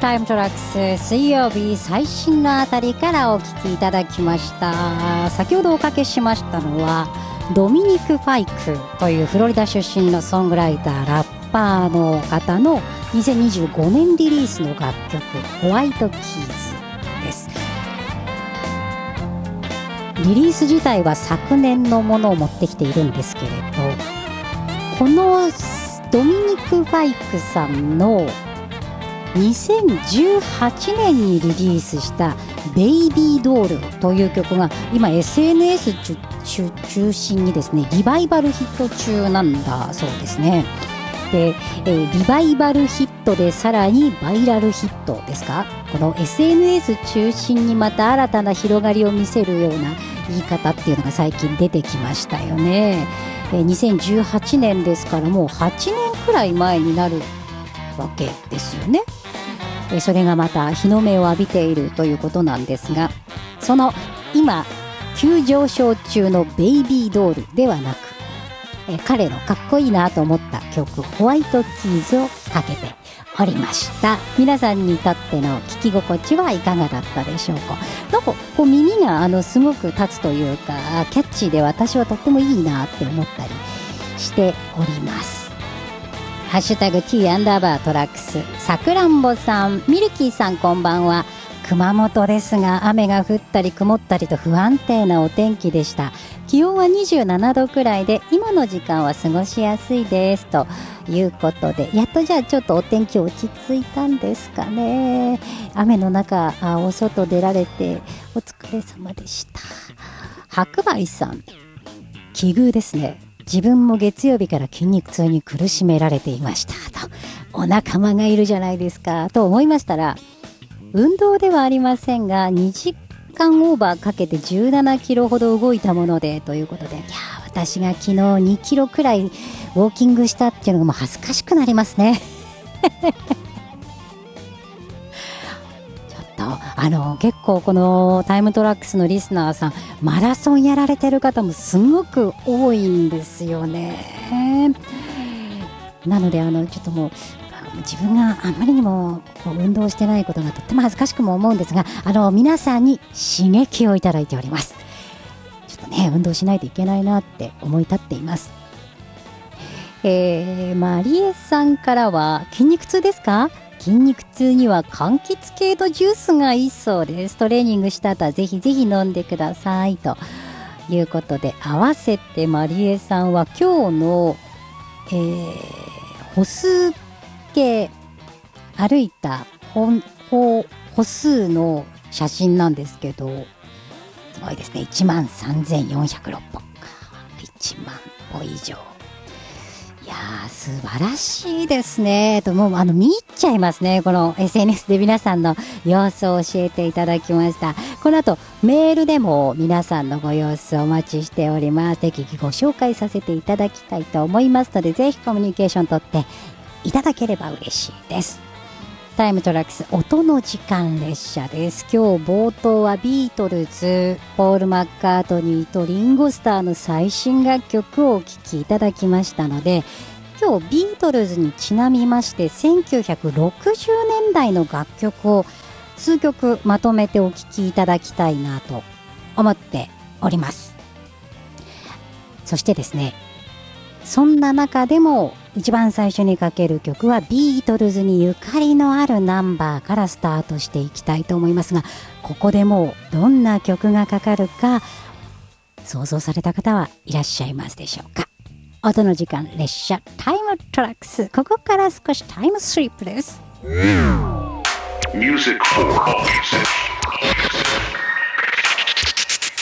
タイムトラックス水曜日最新のあたりからお聞きいただきました。先ほどおかけしましたのはドミニク・ファイクというフロリダ出身のソングライターラッパーの方の2025年リリースの楽曲ホワイトキーズです。リリース自体は昨年のものを持ってきているんですけれど、このドミニク・ファイクさんの2018年にリリースしたベイビードールという曲が今 SNS 中心にですねリバイバルヒット中なんだそうですね。で、リバイバルヒットでさらにバイラルヒットですか、この SNS 中心にまた新たな広がりを見せるような言い方っていうのが最近出てきましたよね。2018年ですからもう8年くらい前になるわけですよね。それがまた日の目を浴びているということなんですが、その今急上昇中のベイビードールではなく、彼のかっこいいなと思った曲ホワイトキーズをかけておりました。皆さんにとっての聞き心地はいかがだったでしょうか。なんかこう耳がすごく立つというかキャッチーで私はとってもいいなって思ったりしております。ハッシュタグ T アンダーバートラックス、さくらんぼさん、ミルキーさんこんばんは。熊本ですが雨が降ったり曇ったりと不安定なお天気でした。気温は27度くらいで今の時間は過ごしやすいですということで、やっとじゃあちょっとお天気落ち着いたんですかね。雨の中お外出られてお疲れ様でした。白梅さん、奇遇ですね。自分も月曜日から筋肉痛に苦しめられていましたと、お仲間がいるじゃないですかと思いましたら、運動ではありませんが2時間オーバーかけて17キロほど動いたものでということで、いや私が昨日2キロくらいウォーキングしたっていうのがもう恥ずかしくなりますね結構このタイムトラックスのリスナーさんマラソンやられてる方もすごく多いんですよね。なのでちょっともう自分があまりにも運動してないことがとっても恥ずかしくも思うんですが、皆さんに刺激をいただいております。ちょっとね運動しないといけないなって思い立っています。マリエさんからは筋肉痛ですか？筋肉痛には柑橘系のジュースがいいそうです。トレーニングした後はぜひぜひ飲んでくださいということで、合わせてマリエさんは今日の、歩数計歩いた歩数の写真なんですけど、すごいですね。13,406歩か、1万歩以上。いやー素晴らしいですね。もう見入っちゃいますね。この SNS で皆さんの様子を教えていただきました。この後メールでも皆さんのご様子お待ちしております。適宜ご紹介させていただきたいと思いますので、ぜひコミュニケーション取っていただければ嬉しいです。タイムトラックス音の時間列車です。今日冒頭はビートルズ、ポール・マッカートニーとリンゴスターの最新楽曲をお聴きいただきましたので、今日ビートルズにちなみまして1960年代の楽曲を数曲まとめてお聴きいただきたいなと思っております。そしてですね、そんな中でも一番最初にかける曲はビートルズにゆかりのあるナンバーからスタートしていきたいと思いますが、ここでもうどんな曲がかかるか想像された方はいらっしゃいますでしょうか。音の時間列車タイムトラックス、ここから少しタイムスリップです。 Music for all musicians.